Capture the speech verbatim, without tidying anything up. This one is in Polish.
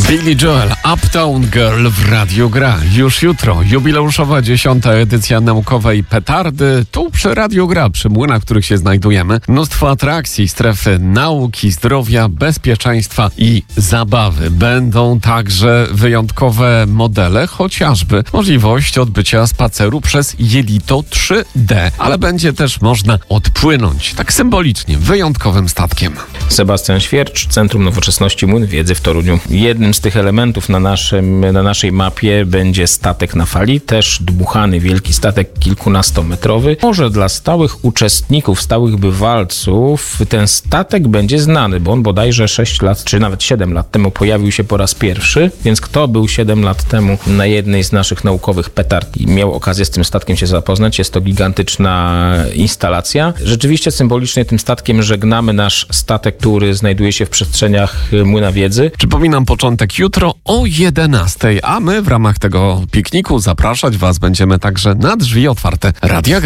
Billy Joel, Uptown Girl w Radiu Gra. Już jutro jubileuszowa dziesiąta edycja naukowej Petardy. Tu przy Radiu Gra, przy młynach, w których się znajdujemy. Mnóstwo atrakcji, strefy nauki, zdrowia, bezpieczeństwa i zabawy. Będą także wyjątkowe modele, chociażby możliwość odbycia spaceru przez Jelito trzy D. Ale będzie też można odpłynąć, tak symbolicznie, wyjątkowym statkiem. Sebastian Świercz, Centrum Nowoczesności Młyn Wiedzy w Toruniu. Jednym z tych elementów na, naszym, na naszej mapie będzie statek na fali, też dmuchany wielki statek kilkunastometrowy. Może dla stałych uczestników, stałych bywalców ten statek będzie znany, bo on bodajże sześć lat, czy nawet siedem lat temu pojawił się po raz pierwszy, więc kto był siedem lat temu na jednej z naszych naukowych petard i miał okazję z tym statkiem się zapoznać, jest to gigantyczna instalacja. Rzeczywiście symbolicznie tym statkiem żegnamy nasz statek, który znajduje się w przestrzeniach Młyna Wiedzy. Przypominam, początek jutro o jedenastej, a my w ramach tego pikniku zapraszać Was będziemy także na drzwi otwarte Radia Gra.